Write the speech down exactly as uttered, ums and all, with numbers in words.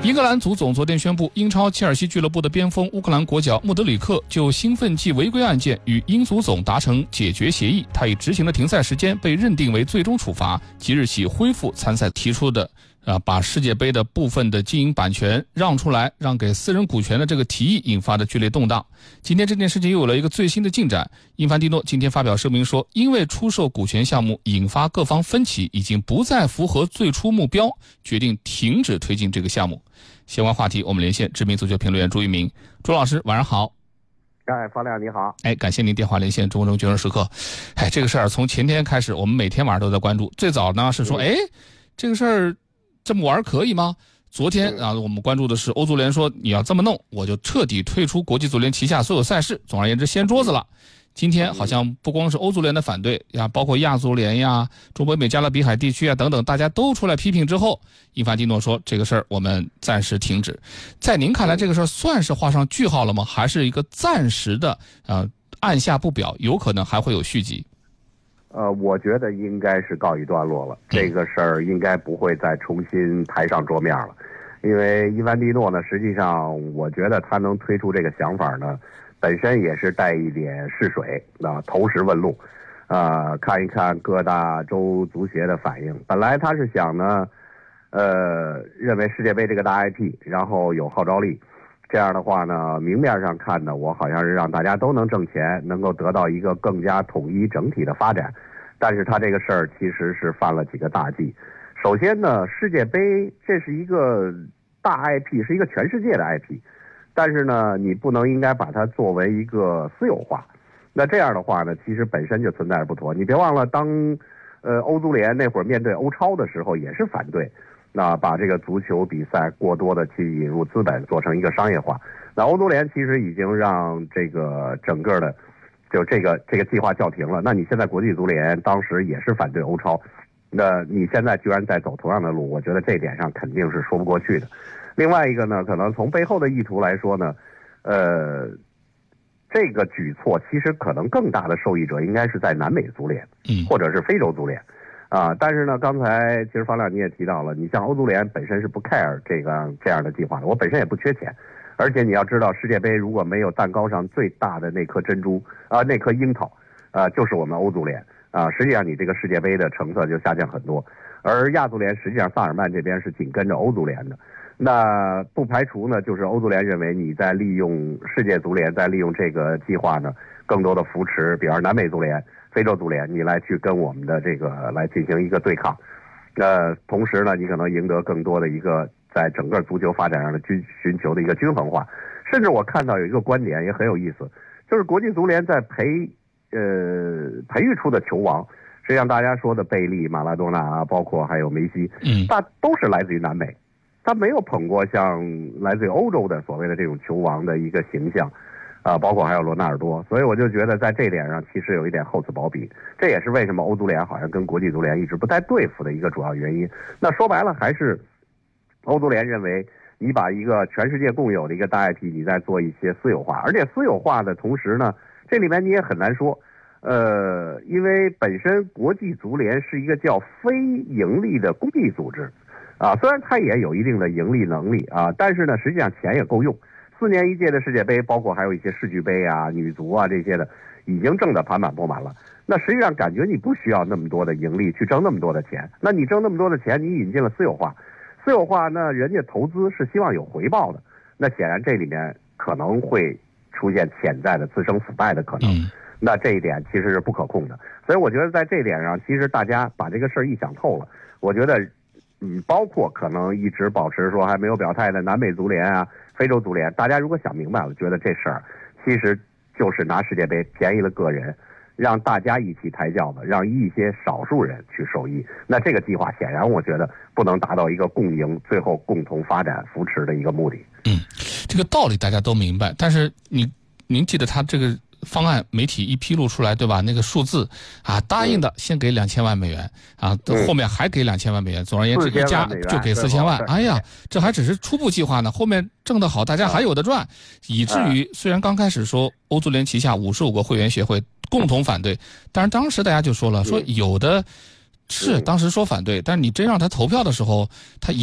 英格兰足总昨天宣布，英超切尔西俱乐部的边锋乌克兰国脚穆德里克就兴奋剂违规案件与英足总达成解决协议，他已执行的停赛时间被认定为最终处罚，即日起恢复参赛。提出的啊，把世界杯的部分的经营版权让出来，让给私人股权的这个提议引发的剧烈动荡。今天这件事情又有了一个最新的进展，英凡蒂诺今天发表声明说，因为出售股权项目引发各方分歧，已经不再符合最初目标，决定停止推进这个项目。相关话题我们连线知名足球评论员朱一鸣。朱老师晚上好。 哎，方亮你好。 哎，感谢您电话连线中国决胜时刻。哎，这个事儿从前天开始我们每天晚上都在关注，最早呢是说哎这个事儿这么玩可以吗？昨天啊，我们关注的是欧足联说你要这么弄，我就彻底退出国际足联旗下所有赛事。总而言之，掀桌子了。今天好像不光是欧足联的反对呀，包括亚足联呀、中北美加勒比海地区啊等等，大家都出来批评之后，英凡蒂诺说这个事儿我们暂时停止。在您看来，这个事儿算是画上句号了吗？还是一个暂时的呃按下不表，有可能还会有续集？ 呃，我觉得应该是告一段落了，这个事儿应该不会再重新抬上桌面了，因为伊凡蒂诺呢，实际上我觉得他能推出这个想法呢，本身也是带一点试水啊，投石问路，啊、呃，看一看各大洲足协的反应。本来他是想呢，呃，认为世界杯这个大 I P， 然后有号召力。这样的话呢，明面上看呢，我好像是让大家都能挣钱，能够得到一个更加统一整体的发展。但是他这个事儿其实是犯了几个大忌。首先呢，世界杯这是一个大 I P， 是一个全世界的 I P， 但是呢，你不能应该把它作为一个私有化。那这样的话呢，其实本身就存在着不妥。你别忘了，当呃欧足联那会儿面对欧超的时候，也是反对。那把这个足球比赛过多的去引入资本，做成一个商业化。那欧足联其实已经让这个整个的就这个这个计划叫停了。那你现在国际足联当时也是反对欧超，那你现在居然在走同样的路，我觉得这点上肯定是说不过去的。另外一个呢，可能从背后的意图来说呢，呃，这个举措其实可能更大的受益者应该是在南美足联，或者是非洲足联。啊，但是呢，刚才其实方亮你也提到了，你像欧足联本身是不 care 这个这样的计划的，我本身也不缺钱，而且你要知道，世界杯如果没有蛋糕上最大的那颗珍珠啊、呃，那颗樱桃，啊，就是我们欧足联啊，实际上你这个世界杯的成色就下降很多。而亚足联实际上萨尔曼这边是紧跟着欧足联的，那不排除呢，就是欧足联认为你在利用世界足联，在利用这个计划呢，更多的扶持，比如南美足联。非洲足联，你来去跟我们的这个来进行一个对抗，呃，同时呢，你可能赢得更多的一个在整个足球发展上的均寻求的一个均衡化。甚至我看到有一个观点也很有意思，就是国际足联在培呃培育出的球王，实际上大家说的贝利、马拉多纳啊，包括还有梅西，嗯，大都是来自于南美，他没有捧过像来自于欧洲的所谓的这种球王的一个形象。啊，包括还有罗纳尔多，所以我就觉得在这点上其实有一点厚此薄彼，这也是为什么欧足联好像跟国际足联一直不太对付的一个主要原因。那说白了，还是欧足联认为你把一个全世界共有的一个大 I P， 你在做一些私有化，而且私有化的同时呢，这里面你也很难说，呃，因为本身国际足联是一个叫非盈利的公益组织，啊，虽然它也有一定的盈利能力啊，但是呢，实际上钱也够用。四年一届的世界杯，包括还有一些世俱杯啊、女足啊这些的，已经挣得盆满钵满了。那实际上感觉你不需要那么多的盈利去挣那么多的钱。那你挣那么多的钱，你引进了私有化，私有化那人家投资是希望有回报的。那显然这里面可能会出现潜在的滋生腐败的可能。嗯、那这一点其实是不可控的。所以我觉得在这点上，其实大家把这个事儿一想透了，我觉得。嗯，包括可能一直保持说还没有表态的南美足联啊、非洲足联，大家如果想明白了，觉得这事儿其实就是拿世界杯便宜了个人，让大家一起抬轿子，让一些少数人去受益。那这个计划显然我觉得不能达到一个共赢、最后共同发展扶持的一个目的。 嗯，这个道理大家都明白，但是你您记得他这个方案媒体一披露出来，对吧？那个数字啊，答应的先给两千万美元啊，后面还给两千万美元。总而言之，一家就给四千万。哎呀，这还只是初步计划呢，后面挣得好，大家还有的赚。以至于虽然刚开始说欧足联旗下五十五个会员协会共同反对，但是当时大家就说了，说有的是当时说反对，但是你真让他投票的时候，他